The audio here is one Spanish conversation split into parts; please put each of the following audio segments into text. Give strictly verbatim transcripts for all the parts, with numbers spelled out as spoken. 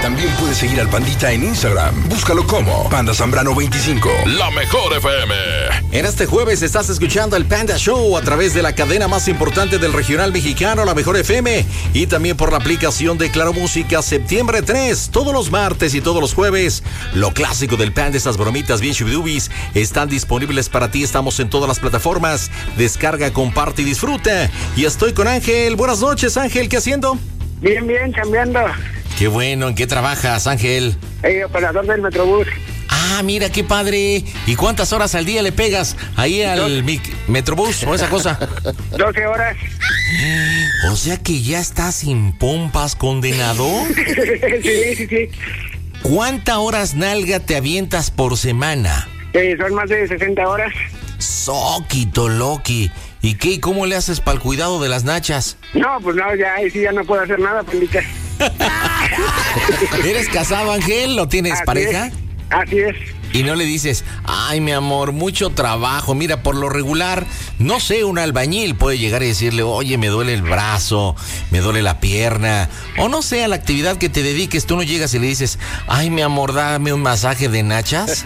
También puedes seguir al Pandita en Instagram. Búscalo como Panda Zambrano veinticinco. La mejor F M. En este jueves estás escuchando el Panda Show a través de la cadena más importante del regional mexicano, La Mejor F M, y también por la aplicación de Claro Música. Septiembre tres, todos los martes y todos los jueves, lo clásico del Panda, estas bromitas bien chubidubis, están disponibles para ti. Estamos en todas las plataformas. Descarga, comparte y disfruta. Y estoy con Ángel. Buenas noches, Ángel. ¿Qué haciendo? Bien, bien, cambiando. Qué bueno. ¿En qué trabajas, Ángel? Eh, operador del Metrobús. Ah, mira, qué padre. ¿Y cuántas horas al día le pegas ahí al mic- Metrobús o esa cosa? doce horas. O sea que ya estás sin pompas, condenado. Sí, sí, sí. ¿Cuántas horas nalga te avientas por semana? Eh, son más de sesenta horas. Soquito, Loki. ¿Y qué? ¿Cómo le haces para el cuidado de las nachas? No, pues no, ya ahí sí ya no puedo hacer nada, Pandita. ¿Eres casado, Ángel? ¿O tienes Así pareja? es, así es. Y no le dices, ay, mi amor, mucho trabajo. Mira, por lo regular, no sé, un albañil puede llegar y decirle, oye, me duele el brazo, me duele la pierna. O no sé, a la actividad que te dediques, tú no llegas y le dices, ay, mi amor, dame un masaje de nachas.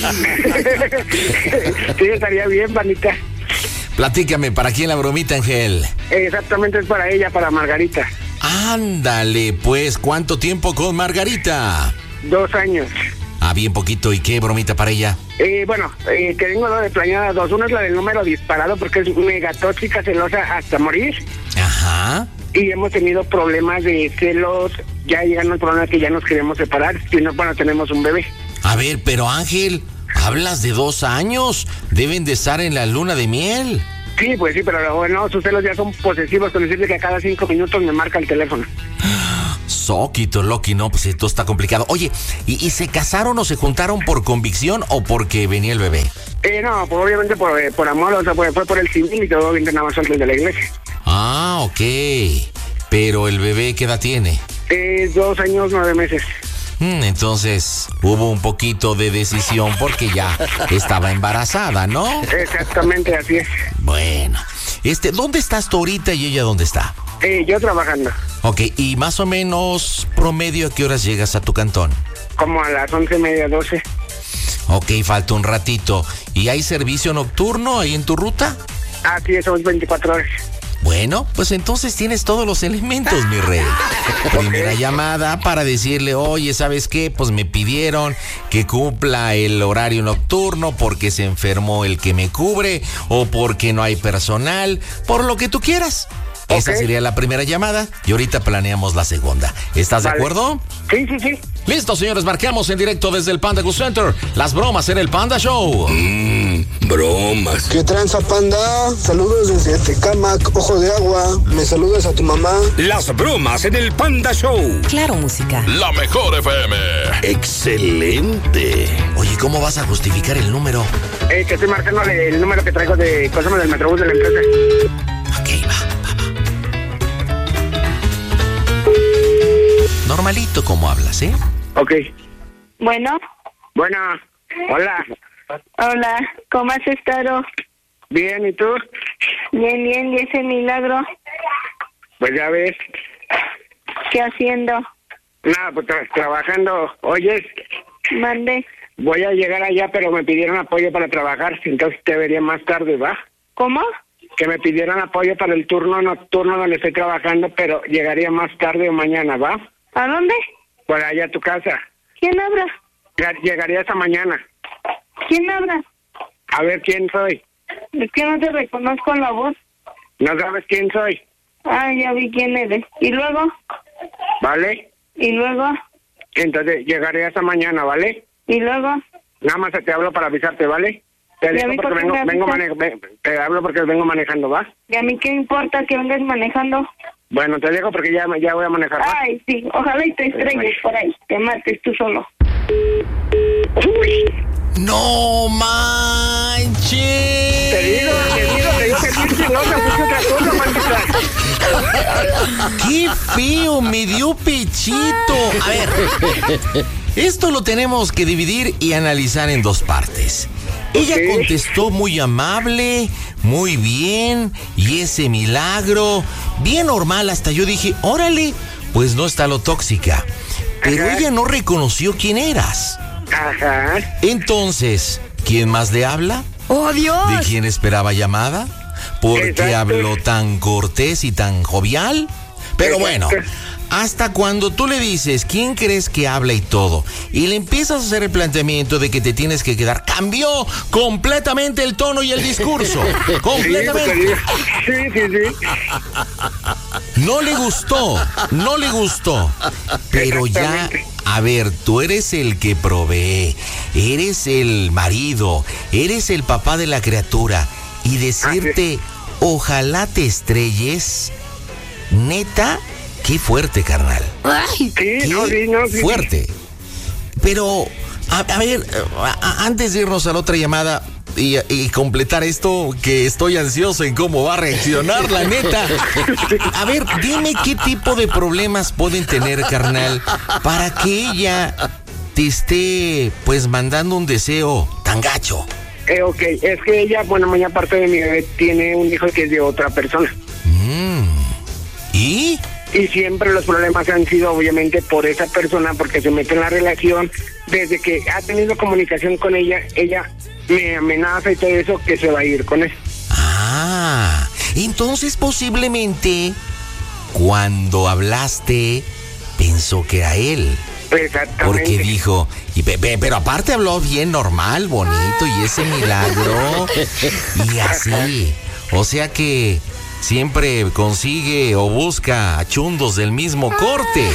Sí, estaría bien, Pandita. Platícame, ¿para quién la bromita, Ángel? Eh, exactamente, es para ella, para Margarita. Ándale, pues, ¿cuánto tiempo con Margarita? Dos años. Ah, bien poquito. ¿Y qué bromita para ella? Eh, bueno, eh, que tengo dos de planeadas dos. Una es la del número disparado porque es mega tóxica, celosa hasta morir. Ajá. Y hemos tenido problemas de celos. Ya llegando al problema que ya nos queremos separar. Si no, bueno, tenemos un bebé. A ver, pero Ángel, hablas de dos años. Deben de estar en la luna de miel. Sí, pues sí, pero bueno, sus celos ya son posesivos, con decirle que a cada cinco minutos me marca el teléfono. Soquito, Loki, no, pues esto está complicado. Oye, ¿y, y se casaron o se juntaron por convicción o porque venía el bebé? Eh, no, pues obviamente por, eh, por amor, o sea, pues, fue por el civil y todo bien que nada más antes de la iglesia. Ah, ok. Pero el bebé, ¿qué edad tiene? Eh, dos años, nueve meses. Hmm, entonces, hubo un poquito de decisión porque ya estaba embarazada, ¿no? Exactamente, así es. Bueno, este, ¿dónde estás tú ahorita y ella dónde está? Eh, yo trabajando. Ok, y más o menos promedio, ¿a qué horas llegas a tu cantón? Como a las once y media, doce. Ok, falta un ratito. ¿Y hay servicio nocturno ahí en tu ruta? Así es, son veinticuatro horas. Bueno, pues entonces tienes todos los elementos, mi rey. Primera Okay. llamada para decirle, oye, ¿sabes qué? Pues me pidieron que cumpla el horario nocturno porque se enfermó el que me cubre o porque no hay personal, por lo que tú quieras. Okay. Esa sería la primera llamada y ahorita planeamos la segunda. ¿Estás Vale. de acuerdo? Sí, sí, sí. Listo, señores, marcamos en directo desde el Panda Go Center. Las bromas en el Panda Show. Mmm, bromas. ¿Qué tranza, Panda? Saludos desde Tecámac, Ojo de Agua. Me saludas a tu mamá. Las bromas en el Panda Show. Claro Música. La mejor F M. Excelente. Oye, ¿cómo vas a justificar el número? Eh, que estoy marcándole el número que traigo de cosas del Metrobús de la empresa. Ok, va, va, va. Normalito como hablas, ¿eh? Ok. Bueno, Bueno, hola. hola, ¿cómo has estado? Bien, ¿y tú? Bien, bien, ¿y ese milagro? Pues ya ves. ¿Qué haciendo? Nada, pues tra- trabajando. Oyes, Mande. voy a llegar allá, pero me pidieron apoyo para trabajar, entonces te vería más tarde, ¿va? ¿Cómo? Que me pidieron apoyo para el turno nocturno donde estoy trabajando, pero llegaría más tarde o mañana, ¿va? ¿A dónde? Por allá a tu casa. ¿Quién habla? Lleg- Llegaría esta mañana. ¿Quién habla? A ver quién soy. Es que no te reconozco la voz. ¿No sabes quién soy? Ah, ya vi quién eres. ¿Y luego? ¿Vale? ¿Y luego? Entonces llegaré esta mañana, ¿vale? ¿Y luego? Nada más te hablo para avisarte, ¿vale? Te ¿Y a dejo mí por porque qué vengo, me vengo avisas? mane- ven- te hablo porque vengo manejando, ¿va? ¿Y a mí qué importa que vengas manejando? Bueno, te dejo porque ya, ya voy a manejar, ¿va? Ay, sí, ojalá y te estrelles por ahí, te mates tú solo. ¡No manches! Te digo, te digo, te digo que es bien celosa, puse otra cosa, maldita. ¡Qué feo! Me dio pechito. A ver, esto lo tenemos que dividir y analizar en dos partes. Ella Ok. contestó muy amable, muy bien, y ese milagro, bien normal, hasta yo dije, órale, pues no está lo tóxica. pero Ajá. ella no reconoció quién eras. Ajá. Entonces, ¿quién más le habla? ¡Oh, Dios! ¿De quién esperaba llamada? ¿Por qué Exacto. habló tan cortés y tan jovial? Pero bueno, Exacto. hasta cuando tú le dices quién crees que habla y todo, y le empiezas a hacer el planteamiento de que te tienes que quedar, cambió completamente el tono y el discurso. Completamente. Sí, sí, sí. No le gustó, no le gustó. Pero ya, Exactamente. a ver, tú eres el que provee, eres el marido, eres el papá de la criatura. Y decirte, ojalá te estrelles, neta, qué fuerte, carnal. ¡Ay! Sí, Qué no, sí, no, sí. fuerte. Pero, a, a ver, a- a- antes de irnos a la otra llamada y, y completar esto, que estoy ansioso en cómo va a reaccionar, la neta. A ver, dime qué tipo de problemas pueden tener, carnal, para que ella te esté, pues, mandando un deseo tan gacho. Eh, ok, es que ella, bueno, muy aparte de mi bebé, tiene un hijo que es de otra persona. Mm. ¿Y? Y siempre los problemas han sido obviamente por esa persona, porque se mete en la relación. Desde que ha tenido comunicación con ella, ella me amenaza y todo eso, que se va a ir con él. Ah, entonces posiblemente cuando hablaste pensó que era él. Exactamente. Porque dijo, y pe- pe- pero aparte habló bien normal, bonito, y ese milagro, y así. O sea que siempre consigue o busca a chundos del mismo corte.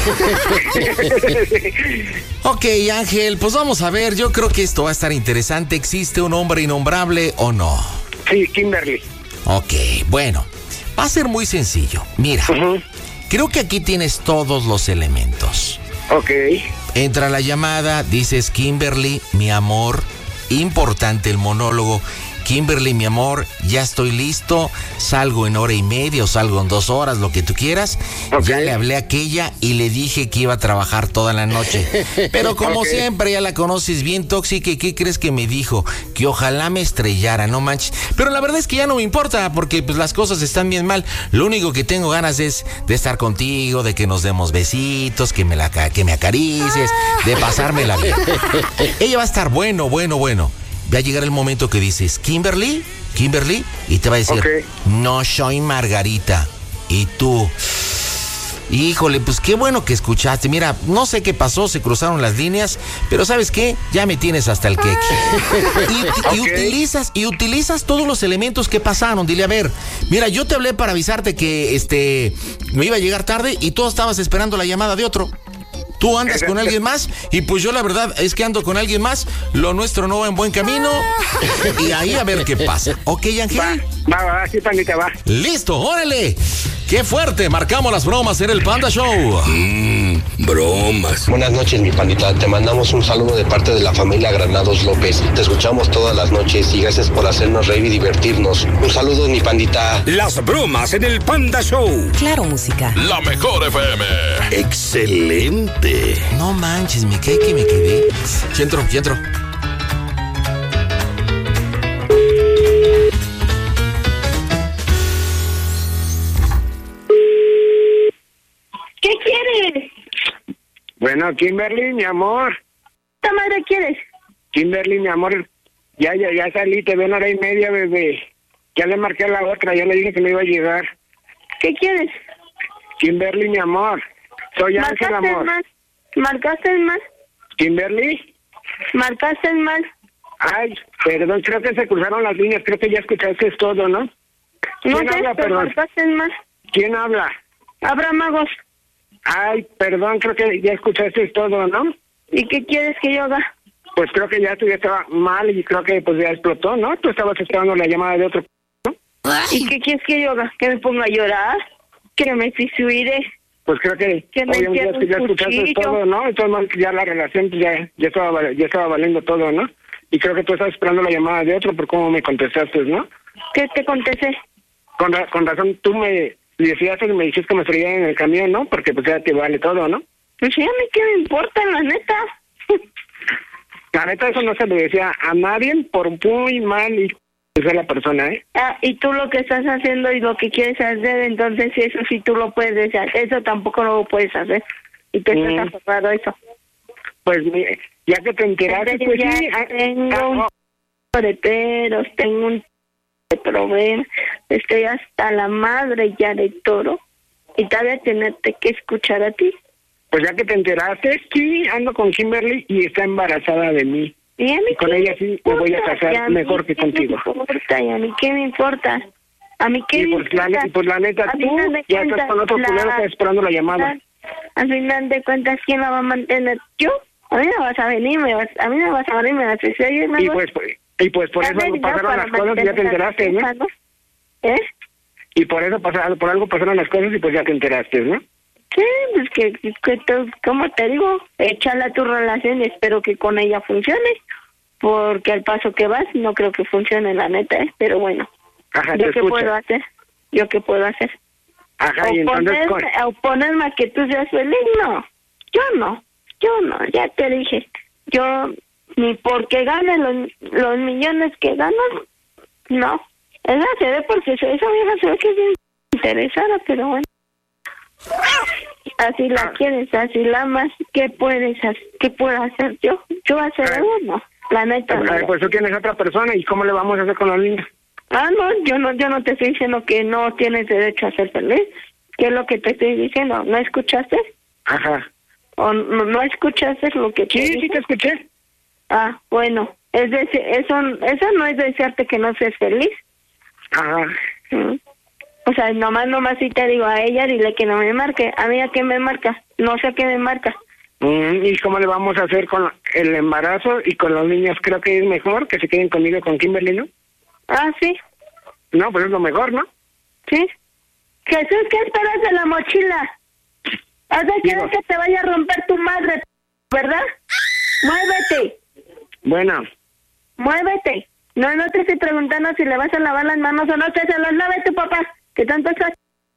Ok, Ángel, pues vamos a ver, yo creo que esto va a estar interesante. ¿Existe un hombre innombrable o no? Sí, Kimberly. Ok, bueno, va a ser muy sencillo. Mira, Ujú. creo que aquí tienes todos los elementos. Ok. Entra la llamada, dices, Kimberly, mi amor, importante el monólogo. Kimberly, mi amor, ya estoy listo, salgo en hora y media o salgo en dos horas, lo que tú quieras. Ok. Ya le hablé a aquella y le dije que iba a trabajar toda la noche. Pero como Ok. siempre, ya la conoces bien tóxica. ¿Y qué crees que me dijo? Que ojalá me estrellara, no manches. Pero la verdad es que ya no me importa porque pues las cosas están bien mal. Lo único que tengo ganas es de estar contigo, de que nos demos besitos, que me, la, ca- que me acaricies, de pasármela bien. Ella va a estar bueno, bueno, bueno. Va a llegar el momento que dices, Kimberly, Kimberly, y te va a decir, Ok. no soy Margarita. Y tú, híjole, pues qué bueno que escuchaste. Mira, no sé qué pasó, se cruzaron las líneas, pero ¿sabes qué? Ya me tienes hasta el queque. Y, y Ok. utilizas, y utilizas todos los elementos que pasaron. Dile, a ver, mira, yo te hablé para avisarte que este me iba a llegar tarde y tú estabas esperando la llamada de otro. Tú andas con alguien más y pues yo la verdad es que ando con alguien más, lo nuestro no va en buen camino y ahí a ver qué pasa. ¿Ok, Ángel? Va, va, va, sí, pandita, va. Listo, órale. ¡Qué fuerte! Marcamos las bromas en el Panda Show. Mmm, bromas. Buenas noches, mi pandita. Te mandamos un saludo de parte de la familia Granados López. Te escuchamos todas las noches y gracias por hacernos reír y divertirnos. Un saludo, mi pandita. Las bromas en el Panda Show. Claro, música. La mejor F M. Excelente. No manches, me cae que me quedé. Ya entro, ya entro. ¿Qué quieres? Bueno, Kimberly, mi amor. ¿Qué madre quieres? Kimberly, mi amor. Ya, ya, ya salí, te veo en hora y media, bebé. Ya le marqué a la otra, ya le dije que me iba a llegar. ¿Qué quieres? Kimberly, mi amor. Soy Ángel, ¿Marcaste el amor. mal? ¿Marcaste el mal? Kimberly. ¿Marcaste el mal? Ay, perdón, creo que se cruzaron las líneas. Creo que ya escuchaste todo, ¿no? No ¿Quién sé, habla, pero perdón? marcaste el mal. ¿Quién habla? Habrá magos. Ay, perdón, creo que ya escuchaste todo, ¿no? ¿Y qué quieres que yo haga? Pues creo que ya tú ya estaba mal y creo que pues ya explotó, ¿no? Tú estabas esperando la llamada de otro, ¿no? ¿Y qué quieres que yo haga? ¿Que me ponga a llorar? ¿Que me fisuire? Pues creo que Que me obviamente entierre ya un escuchaste cuchillo. todo, ¿no? Entonces ya la relación pues, ya, ya, estaba, val- ya estaba valiendo todo, ¿no? Y creo que tú estabas esperando la llamada de otro por cómo me contestaste, ¿no? ¿Qué te contesté? Con, ra- con razón tú me decías y me dijiste que me estrellara en el camión, ¿no? Porque pues ya te vale todo, ¿no? Pues sí, a mí qué me importa, la neta. La neta eso no se lo decía a nadie por muy mal y que sea la persona, ¿eh? Ah, y tú lo que estás haciendo y lo que quieres hacer, entonces eso sí tú lo puedes hacer. Eso tampoco lo puedes hacer. Y tú Mm. estás aferrado a eso. Pues ya que te enteraste, pues ya sí. Tengo ah, un oh. de peros, tengo un de problema, estoy hasta la madre ya de todo y todavía tenerte que escuchar a ti. Pues ya que te enteraste, sí, ando con Kimberly y está embarazada de mí. Y, a mí y con ella sí me voy a casar mejor que contigo. ¿Qué me importa? ¿Y a mí qué me importa? ¿A mí qué y me pues, la, importa? y pues la neta, A tú final de ya cuentas, estás con otro la- culero, estás esperando la llamada. Al final de cuentas, ¿quién la va a mantener? ¿Yo? A mí no vas a venir, me vas, a mí no vas a venir, me vas a decir, oye, me Y voy- pues, pues, y pues por Ya eso me algo dio pasaron para las cosas y ya te mantener enteraste, la ¿no? hija, ¿no? ¿Eh? Y por eso pasaron, por algo pasaron las cosas y pues ya te enteraste, ¿no? Sí, pues que, que tú, ¿cómo te digo? Échala tu relación y espero que con ella funcione, porque al paso que vas no creo que funcione, la neta, ¿eh? Pero bueno, Ajá, te ¿yo qué escucho. puedo hacer? ¿Yo qué puedo hacer? Ajá, y entonces... Oponerme, con- oponerme a que tú seas feliz, no, yo no, yo no, ya te dije, yo ni porque gane los, los millones que ganan, no, esa se ve porque se- esa vieja se ve que es bien interesada, pero bueno, así la Ah. quieres, así la amas, ¿qué puedes hacer? ¿Qué puedo hacer yo? ¿Yo hacer Ah. algo? No, la neta no. Ay, pues tú tienes otra persona y ¿cómo le vamos a hacer con la niña? Ah, no, yo no, yo no te estoy diciendo que no tienes derecho a ser feliz. ¿Qué es lo que te estoy diciendo? ¿No escuchaste? Ajá. ¿O no, no escuchaste lo que te Sí, dije? sí te escuché. Ah, bueno, es decir, eso, eso no es desearte que no seas feliz. Ajá. ¿Mm? O sea, nomás, nomás si te digo a ella, dile que no me marque. A mí, ¿a qué me marca? No sé a qué me marca. Mm, ¿Y cómo le vamos a hacer con el embarazo y con los niños? Creo que es mejor que se queden conmigo con Kimberly, ¿no? Ah, sí, No, pues es lo mejor, ¿no? sí. Jesús, ¿qué esperas de la mochila? ¿Has de querer Digo- que te vaya a romper tu madre, verdad? Muévete. Bueno, Muévete. No, no te estoy preguntando si le vas a lavar las manos o no, te se las lave tu papá, que tanto estás.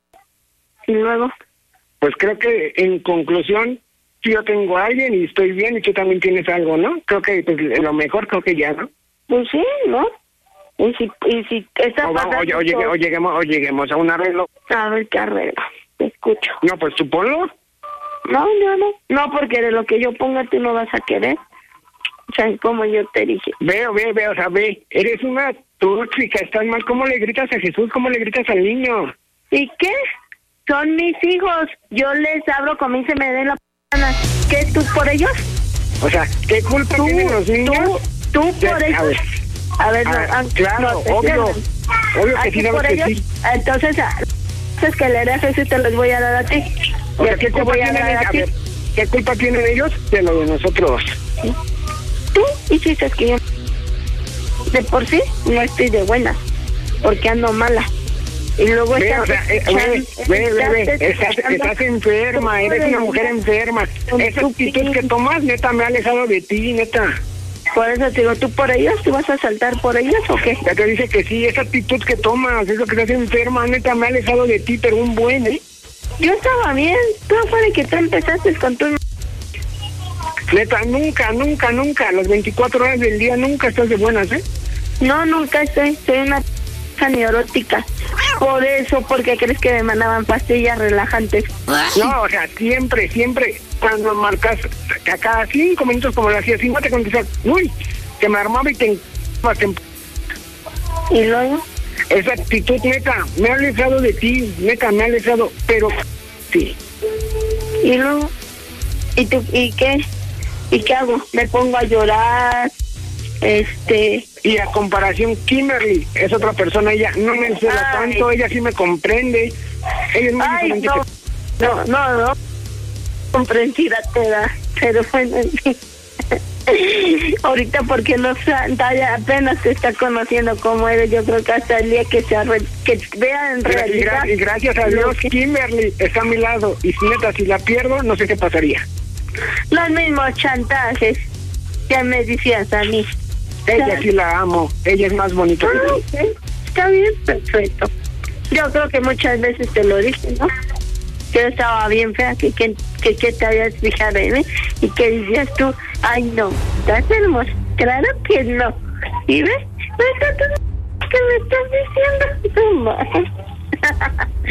Y luego, pues creo que en conclusión, si yo tengo a alguien y estoy bien y tú también tienes algo, ¿no? Creo que pues, lo mejor creo que ya, ¿no? pues sí, ¿no? Y si, y si está O, vamos, o, pasando o llegue- todo- o lleguemos, o lleguemos a un arreglo. A ver qué arreglo, te escucho. No, pues tú ponlo. No, no, no, no, porque de lo que yo ponga tú no vas a querer. O sea, como yo te dije. Veo, ve, ve, o sea, ve. Eres una tóxica, estás mal. ¿Cómo le gritas a Jesús? ¿Cómo le gritas al niño? ¿Y qué? Son mis hijos. Yo les abro como y se me dé la gana. ¿Qué, tú por ellos? O sea, ¿qué culpa Tú, tienen los niños? tú, tú Ya, por a ellos. ver. A ver, no, Ah, ah, claro, no, te obvio. entienden. Obvio que ¿A sí, ti sabes por que ellos? sí. Entonces, ah, es que le harás eso y te los voy a dar a ti. O Y sea, a ti ¿qué te culpa voy a tienen dar a ellos? A ti. ver, ¿qué culpa tienen ellos de lo de nosotros? Tú hiciste que yo de por sí no estoy de buena, porque ando mala. Y luego Ve, estás o sea, eh, escuchando- ve, ve, ve, ve, estás estás, escuchando- estás enferma, eres una mujer enferma. Esa actitud que tomas, neta, me ha alejado de ti, neta. Por eso te digo, ¿tú por ellos? ¿Tú vas a saltar por ellos o qué? Ya te dice que sí, esa actitud que tomas, eso que estás enferma, neta, me ha alejado de ti, pero un buen, ¿eh? Yo estaba bien, tú fue de que tú empezaste con tu... Neta, nunca, nunca, nunca, las veinticuatro horas del día nunca estás de buenas, ¿eh? No, nunca estoy, soy una p*** neurótica. Por eso, porque crees que me mandaban pastillas relajantes. No, o sea, siempre, siempre, cuando marcas, a cada cinco minutos como lo hacías, si no te contestas, uy, que me armaba y te enc- te enc- Y luego, esa actitud, neta, me ha alejado de ti, neta, me ha alejado, pero sí. y luego, ¿y tú, y qué? ¿Y qué hago? Me pongo a llorar, este... Y a comparación, Kimberly es otra persona, ella no me encela Ay. tanto, ella sí me comprende, ella es muy Ay, diferente no, que... no, no, no, comprensiva te da, pero bueno, sí. Ahorita porque no sa- ya apenas te está conociendo cómo eres, yo creo que hasta el día que se arre, que vea en Y, gra- realidad y gracias a lo Dios, que- Kimberly está a mi lado, y si neta, si la pierdo, no sé qué pasaría. los mismos chantajes que me decías a mí. Ella sí la amo, ella es más bonita que Ah, tú. ok, está bien, perfecto. Yo creo que muchas veces te lo dije, ¿no? Que yo estaba bien fea, que que, que, que te habías fijado en mí y que decías tú, ay no, estás hermosa. Claro que no. ¿Y ves? ¿Ves tanto que me estás diciendo?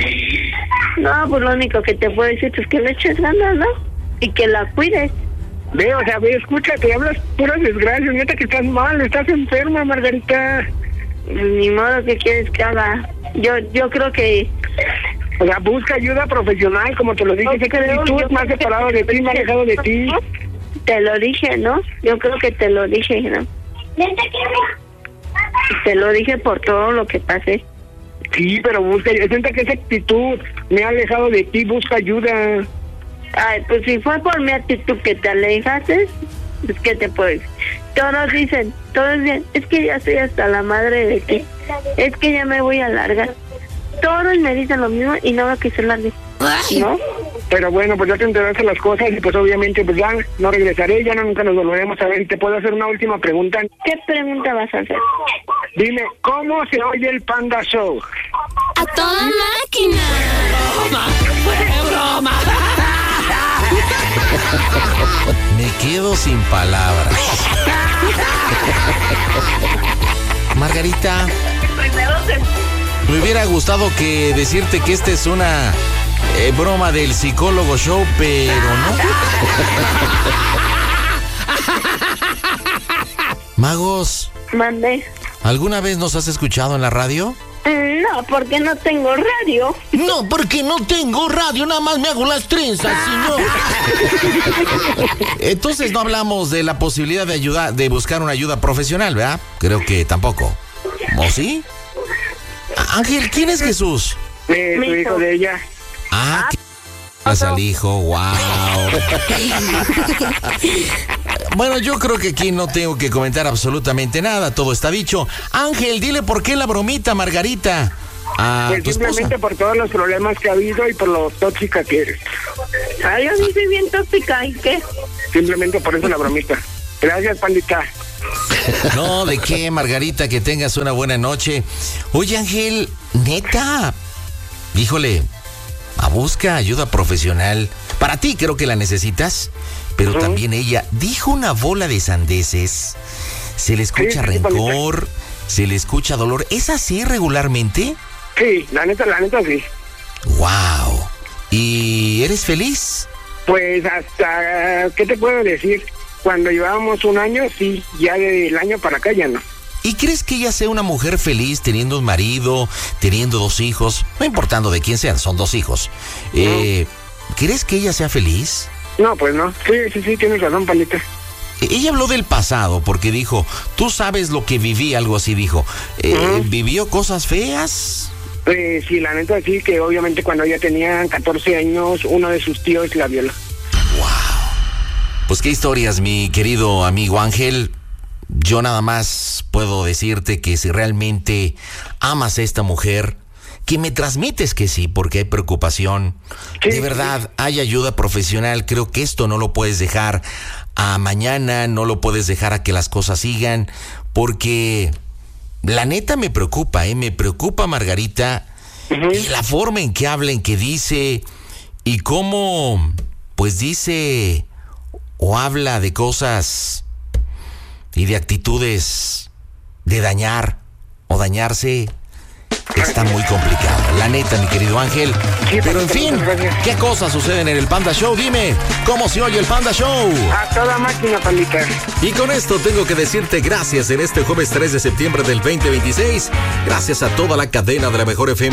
No, pues lo único que te puedo decir es que le eches ganas, ¿no? Y que la cuides. Ve, o sea, ve, escúchate, hablas puras desgracias, neta que estás mal, estás enferma, Margarita. Ni modo, ¿qué quieres que haga? Yo, yo creo que... O sea, busca ayuda profesional, como te lo dije, sé que tú me has separado de ti, me has alejado de ti. Te lo dije, ¿no? Yo creo que te lo dije, ¿no? Te lo dije por todo lo que pasé. Sí, pero busca, sienta que esa actitud me ha alejado de ti, busca ayuda. Ay, pues si fue por mi actitud que te alejaste, pues ¿qué te puedo decir? Todos dicen, todos dicen, es que ya estoy hasta la madre de ti, es que ya me voy a largar. Todos me dicen lo mismo y no veo que se largue, ¿no? Pero bueno, pues ya te enteraste las cosas y pues obviamente pues ya no regresaré, ya no, nunca nos volveremos a ver. ¿Te puedo hacer una última pregunta? ¿Qué pregunta vas a hacer? Dime, ¿cómo se oye el Panda Show? ¡A toda máquina! ¡Fue broma! Me quedo sin palabras. Margarita, me hubiera gustado que decirte que esta es una eh, broma del psicólogo show, pero no. Magos, Mandé. ¿alguna vez nos has escuchado en la radio? No, porque no tengo radio. No, porque no tengo radio, nada más me hago las trenzas, señor. Entonces no hablamos de la posibilidad de ayudar, de buscar una ayuda profesional, ¿verdad? Creo que tampoco. ¿O sí? Ángel, ¿quién es Jesús? Eh, tu hijo de ella. Ah, ¿qué pasa al hijo? Wow. Bueno, yo creo que aquí no tengo que comentar absolutamente nada, todo está dicho. Ángel, dile por qué la bromita, Margarita. A Pues tu simplemente esposa. por todos los problemas que ha habido y por lo tóxica que eres. Ay, yo sí soy bien tóxica, ¿y qué? Simplemente por eso la bromita. Gracias, pandita. No, ¿de qué, Margarita? Que tengas una buena noche. Oye, Ángel, neta, híjole, a busca ayuda profesional. Para ti creo que la necesitas, pero uh-huh. también ella dijo una bola de sandeces. Se le escucha Sí, sí, rencor, pandita. se le escucha dolor. ¿Es así regularmente? Sí, la neta, la neta sí. Wow. ¿Y eres feliz? Pues hasta, ¿qué te puedo decir? Cuando llevábamos un año, sí, ya del año para acá ya no. ¿Y crees que ella sea una mujer feliz teniendo un marido, teniendo dos hijos? No importando de quién sean, son dos hijos. Eh, ¿Crees que ella sea feliz? No, pues no. Sí, sí, sí, tienes razón, pandita. Ella habló del pasado porque dijo, tú sabes lo que viví, algo así dijo. Eh, Uh-huh. ¿Vivió cosas feas? Eh, sí, la neta sí, que obviamente cuando ella tenía catorce años, uno de sus tíos la violó. Wow. Pues qué historias, mi querido amigo Ángel. Yo nada más puedo decirte que si realmente amas a esta mujer, que me transmites que sí, porque hay preocupación. Sí, de verdad, hay ayuda profesional. Creo que esto no lo puedes dejar a mañana, no lo puedes dejar a que las cosas sigan, porque la neta me preocupa, ¿eh? Me preocupa, Margarita, Uh-huh. y la forma en que habla, en que dice, y cómo, pues dice o habla de cosas y de actitudes de dañar o dañarse. Está muy complicado, la neta, mi querido Ángel. Sí, Pero en fin, gracias. ¿qué cosas suceden en el Panda Show? Dime, ¿cómo se oye el Panda Show? A toda máquina, pandita. Y con esto tengo que decirte gracias en este jueves tres de septiembre del veinte veintiséis. Gracias a toda la cadena de la Mejor F M.